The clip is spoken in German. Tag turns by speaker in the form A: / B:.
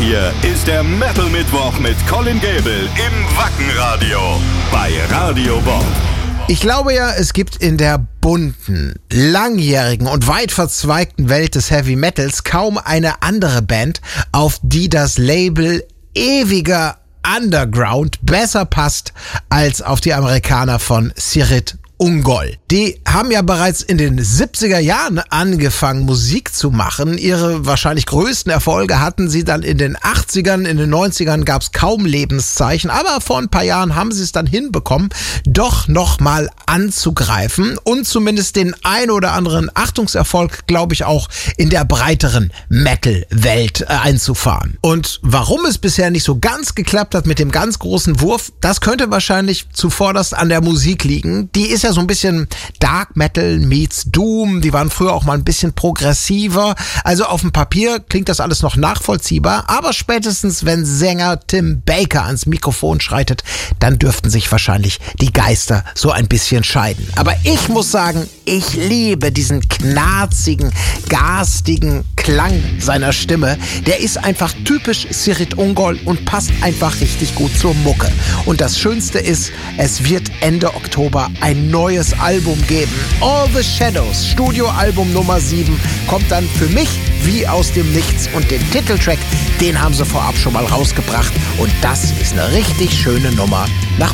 A: hier ist der Metal Mittwoch mit Colin Gable im Wackenradio bei Radio Bob.
B: Ich glaube ja, es gibt in der bunten, langjährigen und weit verzweigten Welt des Heavy Metals kaum eine andere Band, auf die das Label ewiger Underground besser passt als auf die Amerikaner von Cirit Ungol. Die haben ja bereits in den 70er Jahren angefangen, Musik zu machen. Ihre wahrscheinlich größten Erfolge hatten sie dann in den 80ern, in den 90ern gab es kaum Lebenszeichen, aber vor ein paar Jahren haben sie es dann hinbekommen, doch nochmal anzugreifen und zumindest den ein oder anderen Achtungserfolg, glaube ich, auch in der breiteren Metal-Welt einzufahren. Und warum es bisher nicht so ganz geklappt hat mit dem ganz großen Wurf, das könnte wahrscheinlich zuvorderst an der Musik liegen. Die ist ja so ein bisschen Dark Metal meets Doom. Die waren früher auch mal ein bisschen progressiver. Also auf dem Papier klingt das alles noch nachvollziehbar. Aber spätestens, wenn Sänger Tim Baker ans Mikrofon schreitet, dann dürften sich wahrscheinlich die Geister so ein bisschen scheiden. Aber ich muss sagen, ich liebe diesen knarzigen, garstigen Klang seiner Stimme. Der ist einfach typisch Cirit Ungol und passt einfach richtig gut zur Mucke. Und das Schönste ist, es wird Ende Oktober ein neues Album geben. All the Shadows, Studioalbum Nummer 7, kommt dann für mich wie aus dem Nichts. Und den Titeltrack, den haben sie vorab schon mal rausgebracht. Und das ist eine richtig schöne Nummer nach